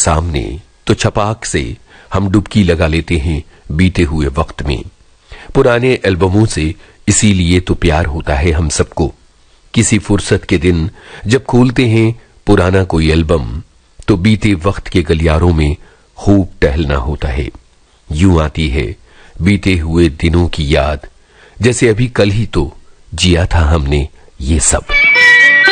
सामने तो छपाक से हम डुबकी लगा लेते हैं बीते हुए वक्त में। पुराने एल्बमों से इसीलिए तो प्यार होता है हम सबको। किसी फुर्सत के दिन जब खोलते हैं पुराना कोई एल्बम तो बीते वक्त के गलियारों में खूब टहलना होता है। यूं आती है बीते हुए दिनों की याद, जैसे अभी कल ही तो जिया था हमने ये सब।